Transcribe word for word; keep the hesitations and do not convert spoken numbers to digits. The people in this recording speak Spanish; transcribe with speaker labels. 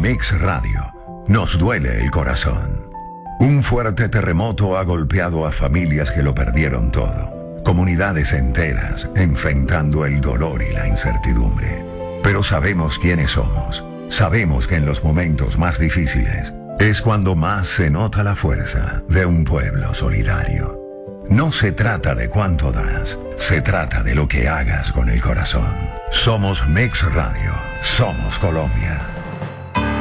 Speaker 1: Mix Radio, nos duele el corazón. Un fuerte terremoto ha golpeado a familias que lo perdieron todo. Comunidades enteras enfrentando el dolor y la incertidumbre. Pero sabemos quiénes somos. Sabemos que en los momentos más difíciles es cuando más se nota la fuerza de un pueblo solidario. No se trata de cuánto das, se trata de lo que hagas con el corazón. Somos Mix Radio, somos Colombia.